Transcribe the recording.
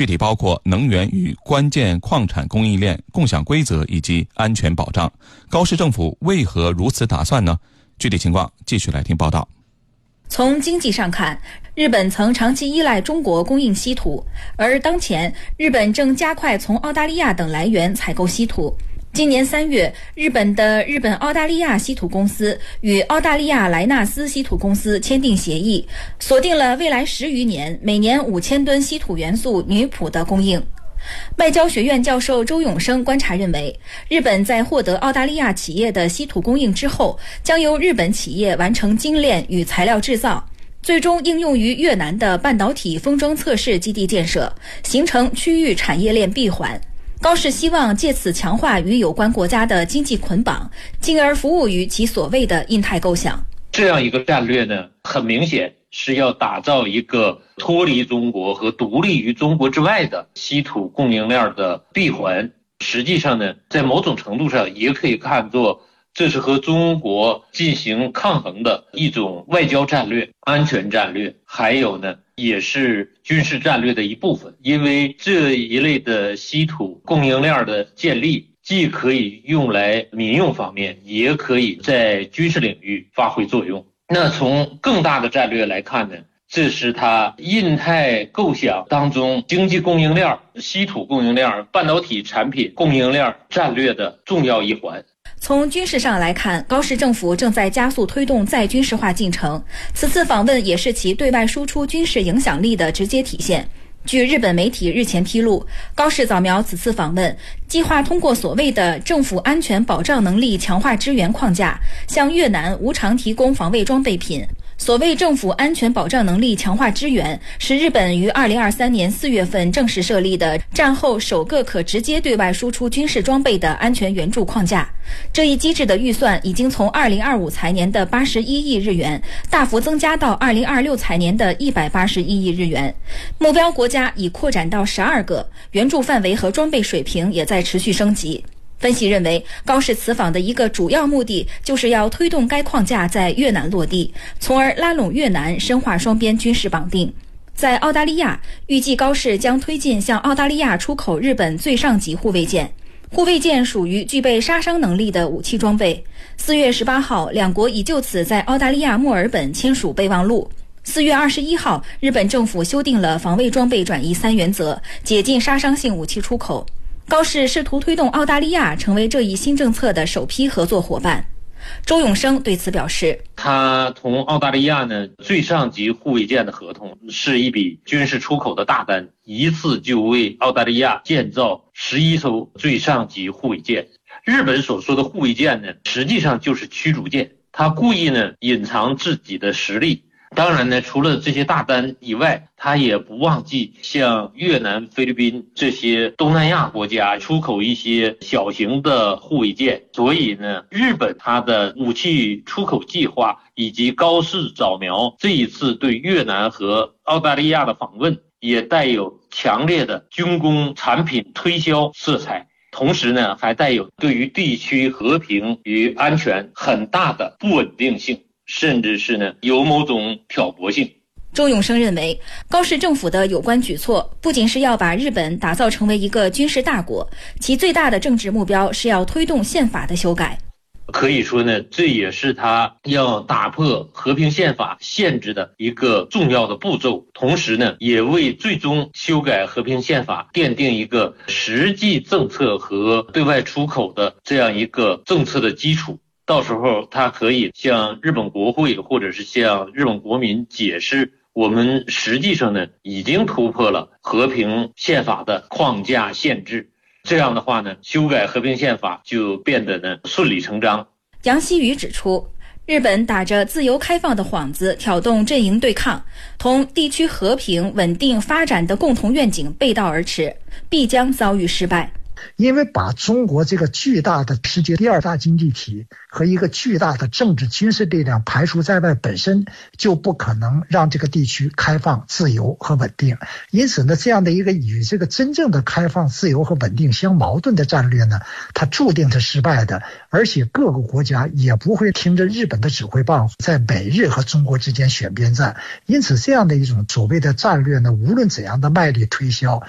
具体包括能源与关键矿产供应链共享规则以及安全保障。高市政府为何如此打算呢？具体情况继续来听报道。 从经济上看，日本曾长期依赖中国供应稀土，而当前日本正加快从澳大利亚等来源采购稀土。今年3月，日本澳大利亚稀土公司与澳大利亚莱纳斯稀土公司签订协议，锁定了未来10余年每年5000吨稀土元素女钋的供应。外交学院教授周永生观察认为，日本在获得澳大利亚企业的稀土供应之后，将由日本企业完成精炼与材料制造，最终应用于越南的半导体封装测试基地建设，形成区域产业链闭环。高市希望借此强化与有关国家的经济捆绑，进而服务于其所谓的印太构想。 这样一个战略呢，很明显是要打造一个脱离中国和独立于中国之外的稀土供应链的闭环。实际上呢，在某种程度上也可以看作这是和中国进行抗衡的一种外交战略、安全战略，还有呢，也是军事战略的一部分。因为这一类的稀土供应链的建立，既可以用来民用方面，也可以在军事领域发挥作用。那从更大的战略来看呢，这是它印太构想当中经济供应链、稀土供应链、半导体产品供应链战略的重要一环。 从军事上来看，高市政府正在加速推动再军事化进程，此次访问也是其对外输出军事影响力的直接体现。据日本媒体日前披露，高市扫描此次访问，计划通过所谓的政府安全保障能力强化支援框架，向越南无偿提供防卫装备品。所谓政府安全保障能力强化支援，是日本于2023年4月份正式设立的战后首个可直接对外输出军事装备的安全援助框架。这一机制的预算已经从2025财年的81亿日元大幅增加到2026财年的181亿日元，目标国家已扩展到12个，援助范围和装备水平也在持续升级。分析认为，高市此访的一个主要目的就是要推动该框架在越南落地，从而拉拢越南，深化双边军事绑定。在澳大利亚，预计高市将推进向澳大利亚出口日本最上级护卫舰。护卫舰属于具备杀伤能力的武器装备。4月18号，两国已就此在澳大利亚墨尔本签署备忘录。4月21号，日本政府修订了防卫装备转移3原则，解禁杀伤性武器出口。高市试图推动澳大利亚成为这一新政策的首批合作伙伴。周永生对此表示， 他同澳大利亚呢最上级护卫舰的合同是一笔军事出口的大单，一次就为澳大利亚建造11艘最上级护卫舰。日本所说的护卫舰呢，实际上就是驱逐舰，他故意呢隐藏自己的实力。当然呢，除了这些大单以外，他也不忘记向越南、菲律宾这些东南亚国家出口一些小型的护卫舰。所以呢，日本它的武器出口计划以及高市扫描这一次对越南和澳大利亚的访问，也带有强烈的军工产品推销色彩。同时呢，还带有对于地区和平与安全很大的不稳定性，甚至是呢有某种挑拨性。 周永生认为，高市政府的有关举措不仅是要把日本打造成为一个军事大国，其最大的政治目标是要推动宪法的修改。 可以说呢，这也是他要打破和平宪法限制的一个重要的步骤，同时呢，也为最终修改和平宪法奠定一个实际政策和对外出口的这样一个政策的基础。到时候他可以向日本国会或者是向日本国民解释，我们实际上呢已经突破了和平宪法的框架限制。这样的话呢，修改和平宪法就变得呢顺理成章。 杨希宇指出，日本打着自由开放的幌子挑动阵营对抗，同地区和平稳定发展的共同愿景背道而驰，必将遭遇失败。 因为把中国这个巨大的世界第2大经济体和一个巨大的政治军事力量排除在外，本身就不可能让这个地区开放、自由和稳定。因此呢，这样的一个与这个真正的开放、自由和稳定相矛盾的战略呢，它注定是失败的，而且各个国家也不会听着日本的指挥棒在美日和中国之间选边站。因此这样的一种所谓的战略呢，无论怎样的卖力推销，